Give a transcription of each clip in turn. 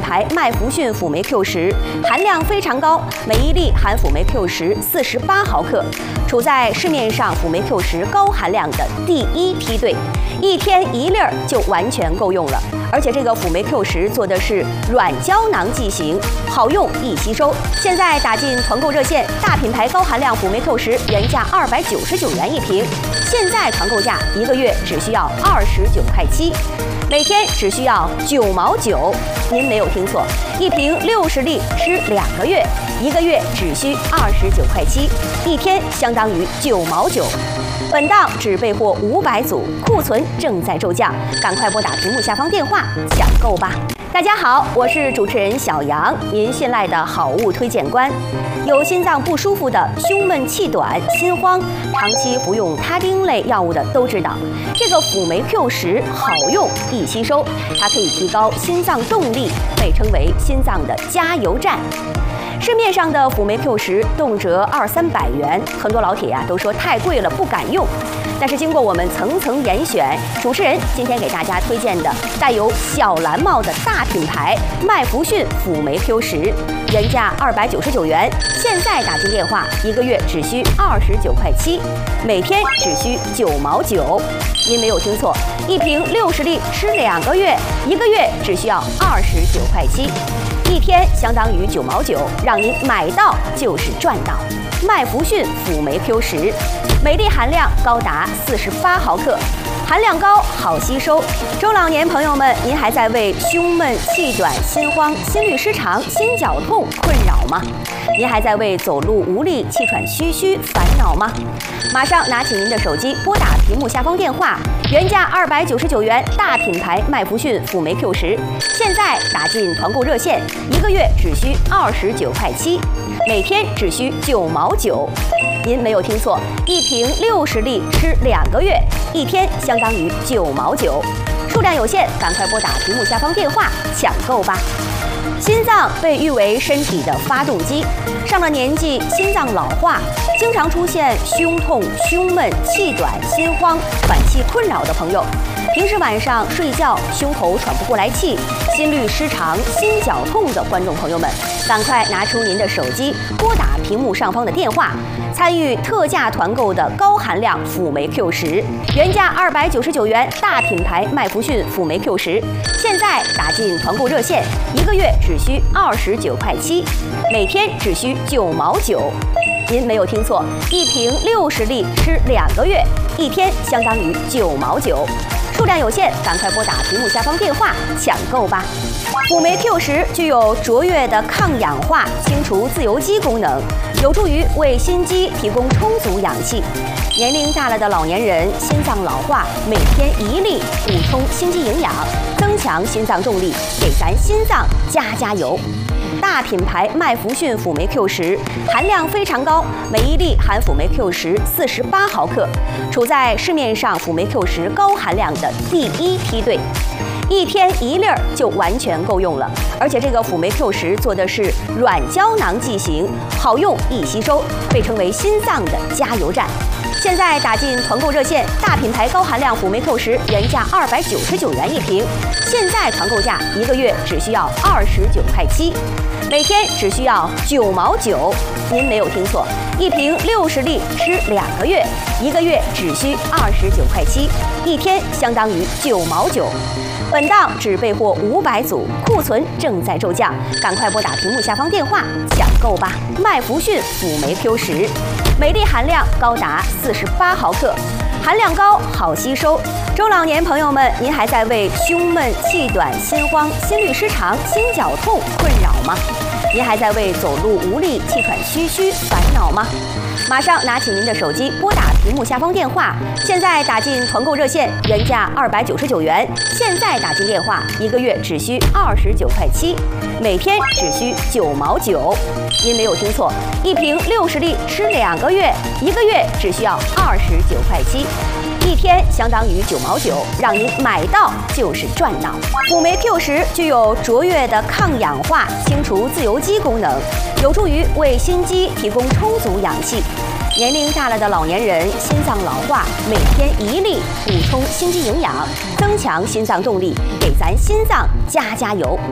牌麦福逊辅酶 Q10，含量非常高，每1粒含辅酶 Q10 48毫克，处在市面上辅酶 Q10高含量的第1梯队，1天1粒就完全够用了。而且这个辅酶 Q10做的是软胶囊剂型，好用易吸收。现在打进团购热线，大品牌高含量辅酶 Q10原价299元一瓶，现在团购价1个月只需要29块7，每天只需要9毛9。您没有听错，一瓶60粒吃2个月，1个月只需29块7，一天相当于9毛9。本档只备货500组，库存正在骤降，赶快拨打屏幕下方电话抢购吧！大家好，我是主持人小杨，您信赖的好物推荐官。有心脏不舒服的、胸闷气短、心慌，长期服用他汀类药物的都知道，这个辅酶 Q10好用易吸收，它可以提高心脏动力，被称为心脏的加油站。市面上的辅酶 Q10动辄200-300元，很多老铁都说太贵了，不敢用。但是经过我们层层严选，主持人今天给大家推荐的带有小蓝帽的大品牌麦福逊辅酶 Q10，原价299元，现在打进电话1个月只需29块7，每天只需9毛9。您没有听错，一瓶60粒吃2个月，1个月只需要29块7。一天相当于9毛9，让您买到就是赚到。麦福逊辅酶 Q10，每粒含量高达48毫克，含量高，好吸收。中老年朋友们，您还在为胸闷、气短、心慌、心律失常、心绞痛困扰吗？您还在为走路无力、气喘吁吁烦恼吗？马上拿起您的手机，拨打屏幕下方电话，原价299元，大品牌麦福逊辅酶 Q10，现在打进团购热线，1个月只需29块7，每天只需9毛9。您没有听错，一瓶60粒吃2个月，一天相当于9毛9。数量有限，赶快拨打屏幕下方电话抢购吧。心脏被誉为身体的发动机，上了年纪，心脏老化，经常出现胸痛、胸闷、气短、心慌、喘气困扰的朋友，平时晚上睡觉胸口喘不过来气、心律失常、心绞痛的观众朋友们，赶快拿出您的手机，拨打屏幕上方的电话，参与特价团购的高含量辅酶 Q10，原价299元，大品牌麦福逊辅酶 Q10，现在打进团购热线，1个月只需29块7，每天只需9毛9。您没有听错，一瓶60粒吃2个月，一天相当于9毛9。数量有限，赶快拨打屏幕下方电话抢购吧。辅酶 Q10具有卓越的抗氧化、清除自由基功能，有助于为心肌提供充足氧气。年龄大了的老年人，心脏老化，每天1粒，补充心肌营养，增强心脏动力，给咱心脏加油。大品牌麦福逊辅酶 Q10含量非常高，每1粒含辅酶 Q10 48毫克，处在市面上辅酶 Q10高含量的第1梯队，1天1粒就完全够用了。而且这个辅酶 Q10做的是软胶囊剂型，好用易吸收，被称为心脏的加油站。现在打进团购热线，大品牌高含量辅酶 Q10原价299元一瓶，现在团购价1个月只需要29块7，每天只需要9毛9。您没有听错，一瓶60粒吃2个月，1个月只需29块7，一天相当于9毛9。本档只备货500组，库存正在骤降，赶快拨打屏幕下方电话抢购吧！麦福逊辅酶 Q10，每粒含量高达48毫克，含量高，好吸收。中老年朋友们，您还在为胸闷、气短、心慌、心律失常、心绞痛困扰吗？您还在为走路无力、气喘吁吁烦恼吗？马上拿起您的手机，拨打屏幕下方电话，现在打进团购热线，原价299元，现在打进电话1个月只需29块7，每天只需9毛9。您没有听错，一瓶60粒吃2个月，1个月只需要29块7。一天相当于9毛9，让您买到就是赚到。辅酶 Q10具有卓越的抗氧化、清除自由基功能，有助于为心肌提供充足氧气。年龄大了的老年人，心脏老化，每天1粒，补充心肌营养，增强心脏动力，给咱心脏加油。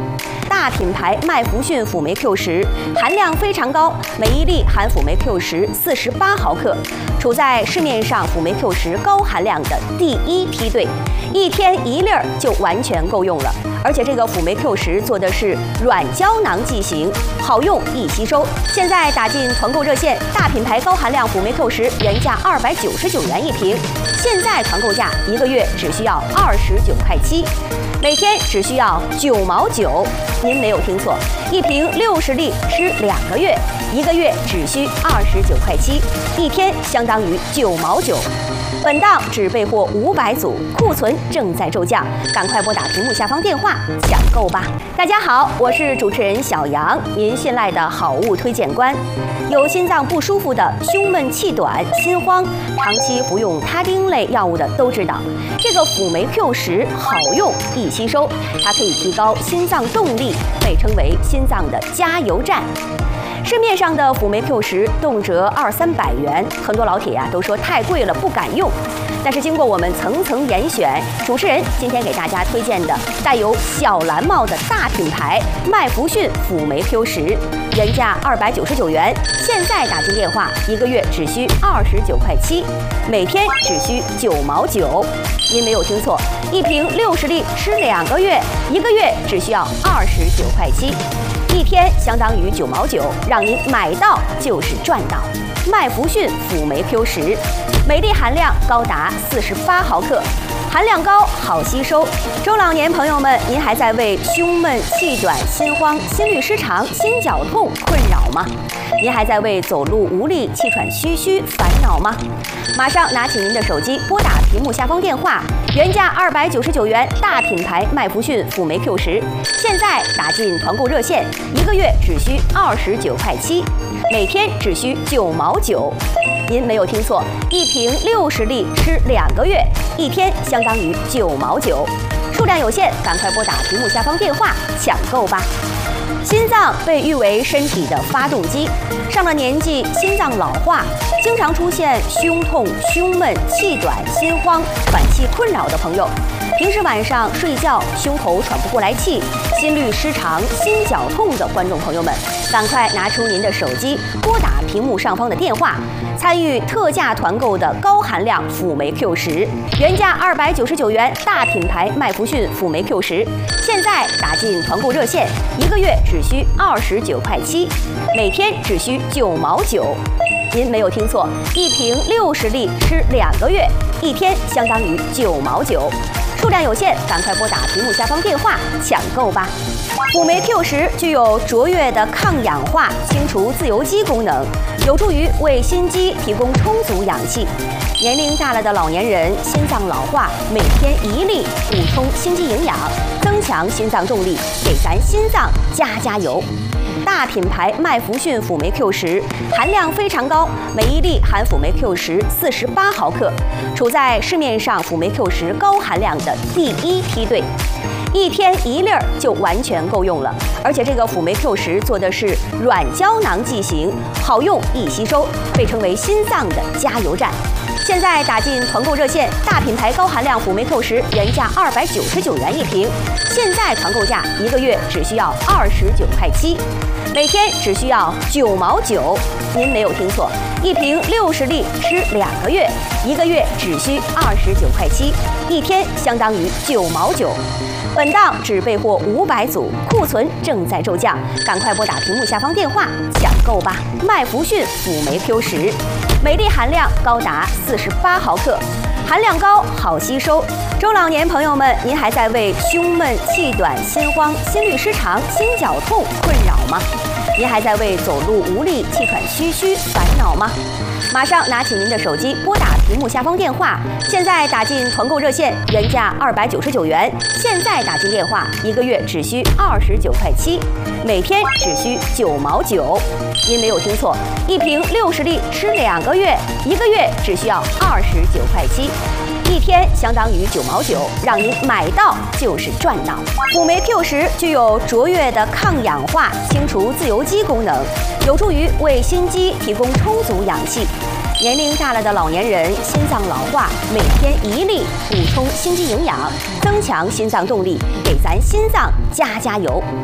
大品牌麦弗逊辅酶 Q10，含量非常高，每一粒含辅酶 Q10 48毫克，处在市面上辅酶 Q10高含量的第一梯队，一天1粒就完全够用了。而且这个辅酶 Q10做的是软胶囊剂型，好用易吸收。现在打进团购热线，大品牌高含量辅酶 Q10原价299元一瓶，现在团购价1个月只需要29块7，每天只需要9毛9。您没有听错，一瓶60粒吃2个月，1个月只需29块7，一天相当于9毛9。本档只备货500组，库存正在骤降，赶快拨打屏幕下方电话抢购吧！大家好，我是主持人小杨，您信赖的好物推荐官。有心脏不舒服的、胸闷气短、心慌，长期服用他汀类药物的都知道，这个辅酶 Q10好用易吸收，它可以提高心脏动力，被称为心脏的加油站。市面上的辅酶 Q10动辄200-300元，很多老铁都说太贵了，不敢用。但是经过我们层层严选，主持人今天给大家推荐的带有小蓝帽的大品牌麦弗逊辅酶 Q10，原价299元，现在打进电话1个月只需29块7，每天只需9毛9。您没有听错，一瓶60粒吃2个月，1个月只需要29块7。一天相当于9毛9，让您买到就是赚到。麦弗逊辅酶 Q10，每粒含量高达48毫克，含量高，好吸收。中老年朋友们，您还在为胸闷、气短、心慌、心律失常、心绞痛困扰吗？您还在为走路无力、气喘吁吁烦恼吗？马上拿起您的手机，拨打屏幕下方电话，原价299元，大品牌麦弗逊辅酶 Q10，现在打进团购热线，1个月只需29块7，每天只需9毛9。您没有听错，一瓶60粒吃2个月，一天相当于9毛9。数量有限，赶快拨打屏幕下方电话抢购吧。心脏被誉为身体的发动机，上了年纪，心脏老化，经常出现胸痛、胸闷、气短、心慌、喘气困扰的朋友，平时晚上睡觉胸口喘不过来气、心律失常、心绞痛的观众朋友们，赶快拿出您的手机，拨打屏幕上方的电话，参与特价团购的高含量辅酶 Q10，原价299元，大品牌麦弗逊辅酶 Q10，现在打进团购热线，1个月只需29块7，每天只需9毛9。您没有听错，一瓶60粒吃2个月，一天相当于9毛9。数量有限，赶快拨打屏幕下方电话抢购吧。辅酶 Q10具有卓越的抗氧化、清除自由基功能，有助于为心肌提供充足氧气。年龄大了的老年人，心脏老化，每天1粒，补充心肌营养，增强心脏动力，给咱心脏加油。大品牌麦弗逊辅酶 Q10含量非常高，每一粒含辅酶 Q10 48毫克，处在市面上辅酶 Q10高含量的第一梯队，一天1粒就完全够用了。而且这个辅酶 Q10做的是软胶囊剂型，好用易吸收，被称为心脏的加油站。现在打进团购热线，大品牌高含量辅酶 Q10原价299元一瓶，现在团购价1个月只需要29块7，每天只需要9毛9。您没有听错，一瓶60粒吃2个月，1个月只需29块7，一天相当于9毛9。本档只备货500组，库存正在骤降，赶快拨打屏幕下方电话抢购吧！麦弗逊辅酶 Q10，每粒含量高达48毫克，含量高，好吸收。中老年朋友们，您还在为胸闷、气短、心慌、心律失常、心绞痛困扰吗？您还在为走路无力、气喘吁吁烦恼吗？马上拿起您的手机，拨打屏幕下方电话，现在打进团购热线，原价299元，现在打进电话1个月只需29块7，每天只需9毛9。您没有听错，一瓶60粒吃2个月，1个月只需要29块7。一天相当于9毛9，让您买到就是赚到。辅酶 Q10具有卓越的抗氧化、清除自由基功能，有助于为心肌提供充足氧气。年龄大了的老年人，心脏老化，每天1粒，补充心肌营养，增强心脏动力，给咱心脏加油。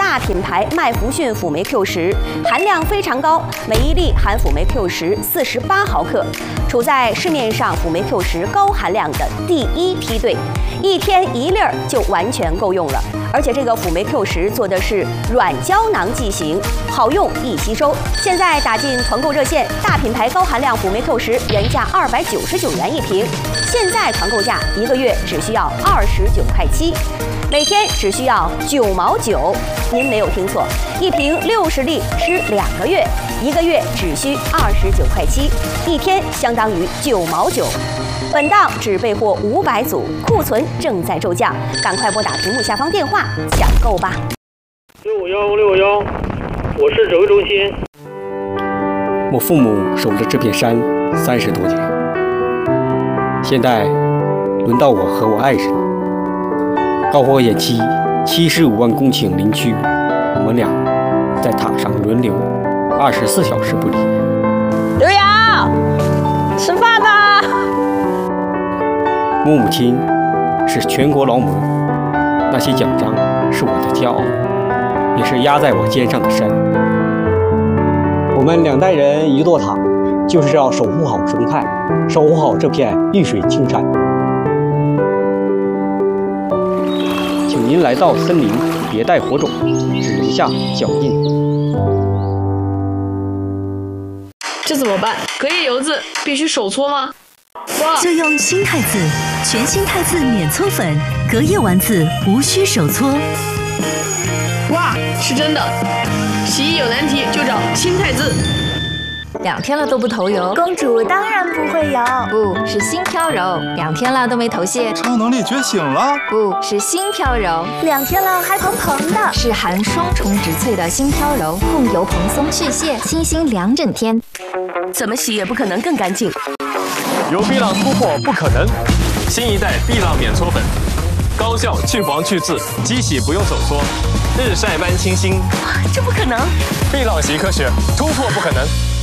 大品牌麦弗逊辅酶 Q10，含量非常高，每一粒含辅酶 Q10 48毫克，处在市面上辅酶 Q10高含量的第一梯队，一天1粒就完全够用了。而且这个辅酶 Q10做的是软胶囊剂型，好用易吸收。现在打进团购热线，大品牌高含量辅酶 Q10原价299元一瓶，现在团购价1个月只需要29块7，每天只需要9毛9。您没有听错，一瓶60粒吃2个月，1个月只需29块7，一天相当于9毛9。本档只备货500组，库存正在骤降，赶快拨打屏幕下方电话抢购吧。 651，我是指挥中心。 我父母守着这片山30多年，现在轮到我和我爱人。高火延期75万公顷林区，我们俩在塔上轮流24小时不离。 刘洋，吃饭吧。 我母亲是全国劳模，那些奖章是我的骄傲，也是压在我肩上的山。我们2代人一座塔，就是要守护好生态，守护好这片绿水青山。请您来到森林，别带火种，只留下脚印。 这怎么办？隔夜油渍必须手搓吗？ 就用新汰渍，全新汰渍免搓粉，隔夜丸子无需手搓。 哇，是真的！洗衣有难题就找新汰渍。 2天了都不头油， 公主当然不会有， 不是新飘柔；2天了都没头屑， 超能力觉醒了， 不是新飘柔 ；2天了还蓬蓬的， 是含双重植萃的新飘柔，控油蓬松去屑，清新2整天， 怎么洗也不可能更干净。 有碧浪突破不可能，新一代碧浪免搓粉，高效去黄去渍，机洗不用手搓，日晒般清新。 这不可能！ 碧浪习科学，突破不可能。